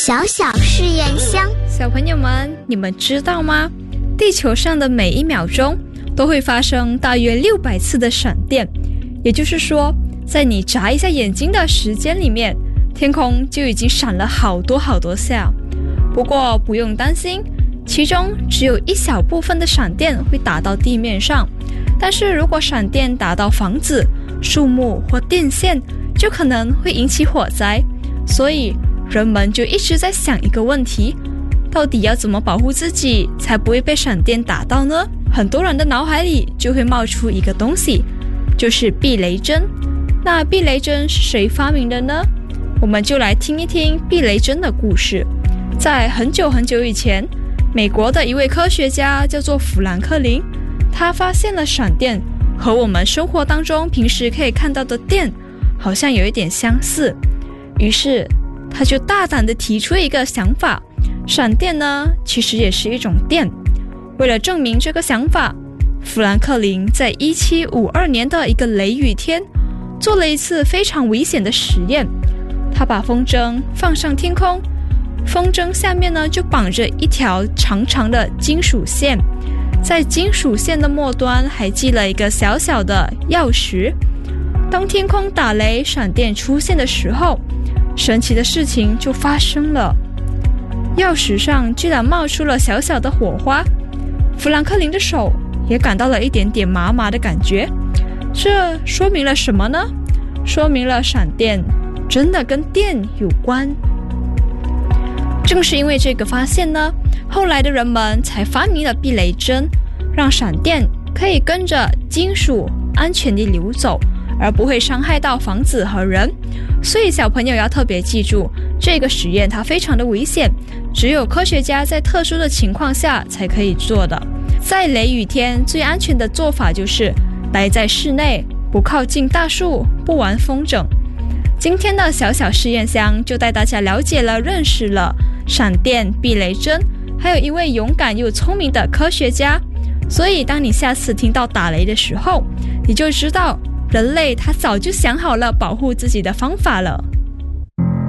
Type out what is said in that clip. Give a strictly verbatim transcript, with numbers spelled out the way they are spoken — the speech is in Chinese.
小小试验箱。 小朋友们，你们知道吗？地球上的每一秒钟都会发生大约六百次的闪电，也就是说，在你眨一下眼睛的时间里面，天空就已经闪了好多好多下。不过不用担心，其中只有一小部分的闪电会打到地面上，但是如果闪电打到房子、树木或电线，就可能会引起火灾。所以人们就一直在想一个问题，到底要怎么保护自己才不会被闪电打到呢？很多人的脑海里就会冒出一个东西，就是避雷针。那避雷针是谁发明的呢？我们就来听一听避雷针的故事。在很久很久以前，美国的一位科学家叫做富兰克林，他发现了闪电和我们生活当中平时可以看到的电好像有一点相似，于是他就大胆地提出一个想法，闪电呢其实也是一种电。为了证明这个想法，富兰克林在一七五二年的一个雷雨天做了一次非常危险的实验。他把风筝放上天空，风筝下面呢就绑着一条长长的金属线，在金属线的末端还系了一个小小的钥匙。当天空打雷闪电出现的时候，神奇的事情就发生了，钥匙上居然冒出了小小的火花。富兰克林的手也感到了一点点麻麻的感觉，这说明了什么呢？说明了闪电真的跟电有关。正是因为这个发现呢，后来的人们才发明了避雷针，让闪电可以跟着金属安全地流走，而不会伤害到房子和人。所以小朋友要特别记住，这个实验它非常的危险，只有科学家在特殊的情况下才可以做的。在雷雨天，最安全的做法就是待在室内，不靠近大树，不玩风筝。今天的小小试验箱就带大家了解了、认识了闪电、避雷针，还有一位勇敢又聪明的科学家。所以当你下次听到打雷的时候，你就知道人类他早就想好了保护自己的方法了。